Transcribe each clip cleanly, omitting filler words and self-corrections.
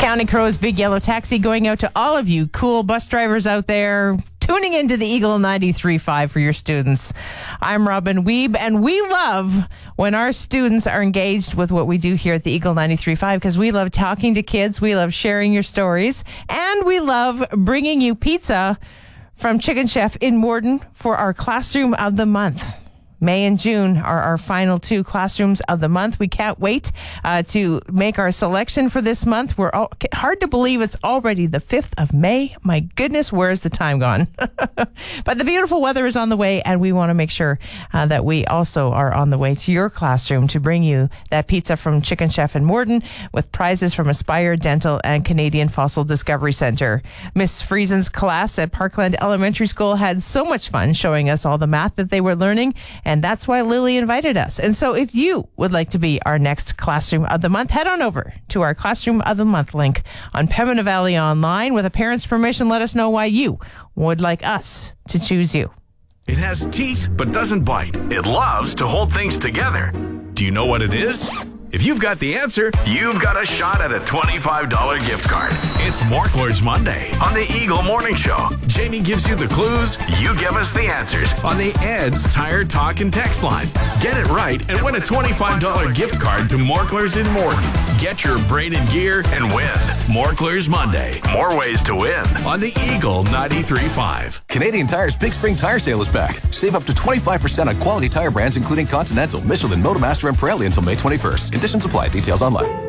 Counting Crow's Big Yellow Taxi going out to all of you cool bus drivers out there tuning into the Eagle 93.5 for your students. I'm Robin Weeb, and we love when our students are engaged with what we do here at the Eagle 93.5 because we love talking to kids, we love sharing your stories, and we love bringing you pizza from Chicken Chef in Morden for our Classroom of the Month. May and June are our final two classrooms of the month. We can't wait to make our selection for this month. Hard to believe it's already the 5th of May. My goodness, where's the time gone? But the beautiful weather is on the way, and we want to make sure that we also are on the way to your classroom to bring you that pizza from Chicken Chef in Morden with prizes from Aspire Dental and Canadian Fossil Discovery Centre. Miss Friesen's class at Parkland Elementary School had so much fun showing us all the math that they were learning, and that's why Lily invited us. And so if you would like to be our next Classroom of the Month, head on over to our Classroom of the Month link on Pembina Valley Online. With a parent's permission, let us know why you would like us to choose you. It has teeth but doesn't bite. It loves to hold things together. Do you know what it is? If you've got the answer, you've got a shot at a $25 gift card. It's Morklers Monday on the Eagle Morning Show. Jamie gives you the clues, you give us the answers on the Ed's Tire Talk and Text line. Get it right and win a $25 gift card to Morklers in Morden. Get your brain in gear and win. Morklers Monday. More ways to win on the Eagle 93.5. Canadian Tire's Big Spring Tire Sale is back. Save up to 25% on quality tire brands including Continental, Michelin, Motomaster, and Pirelli until May 21st. Conditions apply. Details online.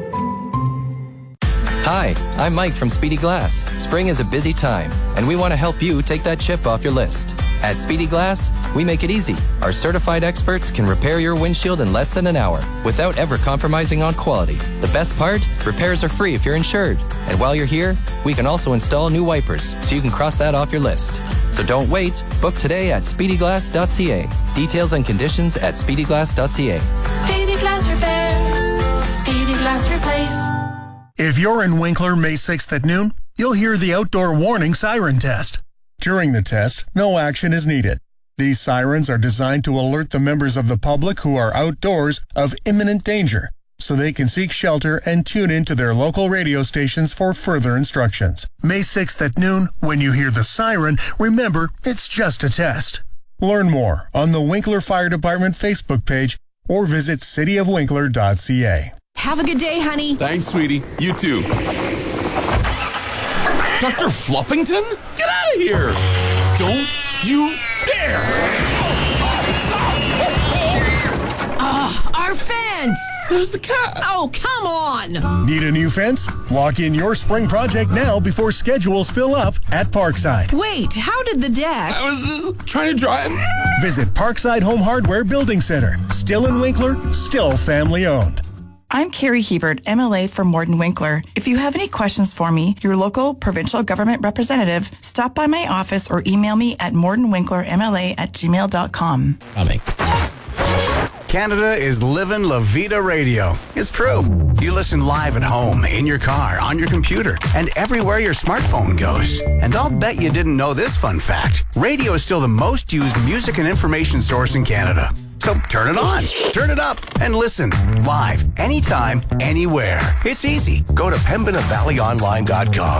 Hi, I'm Mike from Speedy Glass. Spring is a busy time, and we want to help you take that chip off your list. At Speedy Glass, we make it easy. Our certified experts can repair your windshield in less than an hour without ever compromising on quality. The best part? Repairs are free if you're insured. And while you're here, we can also install new wipers so you can cross that off your list. So don't wait. Book today at speedyglass.ca. Details and conditions at speedyglass.ca. Speedy Glass Repair. Speedy Glass Replace. If you're in Winkler May 6th at noon, you'll hear the outdoor warning siren test. During the test, no action is needed. These sirens are designed to alert the members of the public who are outdoors of imminent danger, so they can seek shelter and tune into their local radio stations for further instructions. May 6th at noon, when you hear the siren, remember, it's just a test. Learn more on the Winkler Fire Department Facebook page or visit cityofwinkler.ca. Have a good day, honey. Thanks, sweetie. You too. Dr. Fluffington? Get out of here! Don't you dare! Our fence! There's the cat! Oh, come on! Need a new fence? Lock in your spring project now before schedules fill up at Parkside. Wait, how did the deck? I was just trying to drive. Visit Parkside Home Hardware Building Center. Still in Winkler, still family owned. I'm Carrie Hebert, MLA for Morden Winkler. If you have any questions for me, your local provincial government representative, stop by my office or email me at mordenwinklermla@gmail.com. Canada is living La Vida Radio. It's true. You listen live at home, in your car, on your computer, and everywhere your smartphone goes. And I'll bet you didn't know this fun fact. Radio is still the most used music and information source in Canada. So turn it on, turn it up, and listen live, anytime, anywhere. It's easy. Go to PembinaValleyOnline.com.